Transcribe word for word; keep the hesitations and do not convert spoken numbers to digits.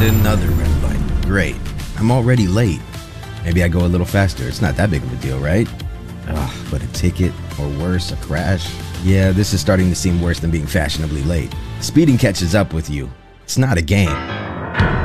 And another red light. Great. I'm already late. Maybe I go a little faster. It's not that big of a deal, right? Ugh, but a ticket, or worse, a crash. Yeah, this is starting to seem worse than being fashionably late. Speeding catches up with you. It's not a game.